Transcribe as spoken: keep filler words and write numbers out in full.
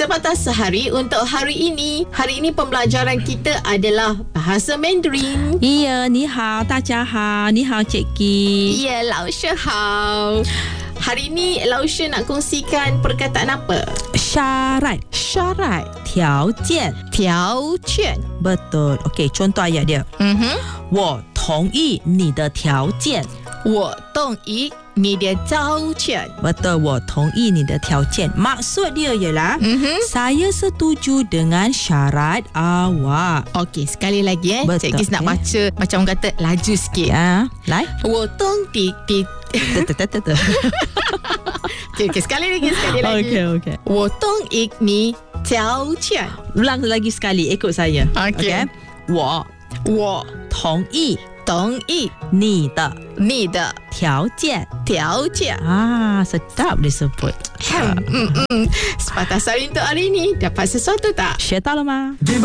Sepatah Sehari untuk hari ini. Hari ini pembelajaran kita adalah bahasa Mandarin. iya, 你好，大家好，你好 Cik Ki. Ya, Lao She Hao. Hari ini Lao She nak kongsikan perkataan apa? Syarat, Syarat, 条件条件. Betul. Okey, contoh ayat dia. Mhm. 我同意你的条件我同意你的条件. Betul, 我同意你的条件. Maksud dia ialah Mhm. saya setuju dengan syarat awak. Okey, sekali lagi eh. Betul, Cik Kis nak okey. baca macam orang kata laju sikit. Ya, lai. 我同意你 Okey, okay, sekali lagi, sekali lagi. Okey, okey. 我同意你条件. Ulang lagi sekali, ikut saya. Okey. Okey. 我我同意同意你的你的条件. 条件. Ah, sedap disebut. Hmm, hmm, hmm. Sepatah Sehari untuk hari ini. Dapat sesuatu tak? 学到了吗？